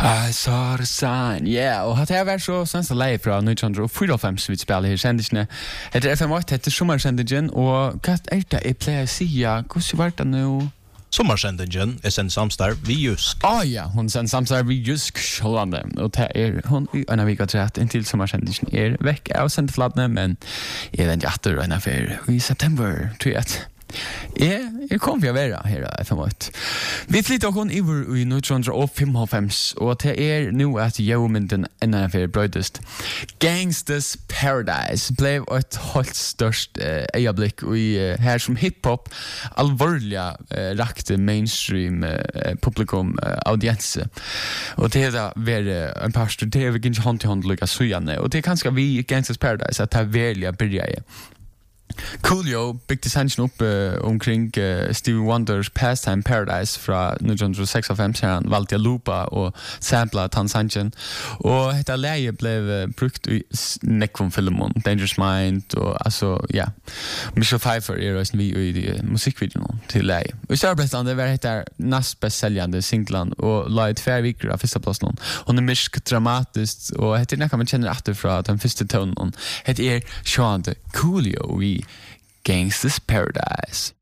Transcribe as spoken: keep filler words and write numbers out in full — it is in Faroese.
I saw the sign, yeah, og hatt jeg vært så svenska lei fra nittonhundrafyrtiofem vi spiller her sendisene. Etter F M åtte heter sommersendingen, og hva er det jeg pleier å si? Hvordan var det nå? Sommersendingen er sendt samstarv vi Jusk. Ah ja, hun sendt samstarv vi Jusk, sjålande. Og det er hun i en av vika trett inntil sommersendingen er vekk av sendefladene, men jeg vet ikke at det er en affær i september, tror jeg. Jeg, jeg kom til å være her i F M åtte. Vi flytter oss over i nittonhundrafemtiofem, og det er nå at jævmynden enda for brøydest. Gangsters Paradise ble et helt størst eh, øyeblikk i eh, her som hiphop alvorlig eh, rakte mainstream eh, publikum eh, audiense. Og det er da være en par styr, det er vi ikke hånd til hånd lykke søjane, og det er kanskje vi i Gangsters Paradise at det er veldig byrja. Coolio byggde sannsyn upp uh, omkring uh, Stevie Wonders Pastime Paradise fra nittonhundrasextiofem, så han valgte å loopa og sampla tansanjen. Og dette leie ble uh, brukt i nekvom filmen, Dangerous Mind, og altså, ja. Michelle Pfeiffer er også vi i uh, musikkvideoen til leie. Og i størrebrettene, det var dette nast best seljande singlen, og la i tver viker av første plassen. Hun er mysk dramatisk, og dette er nekka man kjenner etter fra den første tonen. Dette er sjående Coolio i Gangsters Paradise.